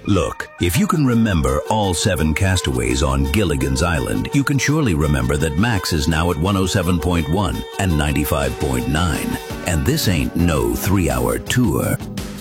Look, if you can remember all 7 castaways on Gilligan's Island, you can surely remember that Max is now at 107.1 and 95.9. And this ain't no 3-hour tour.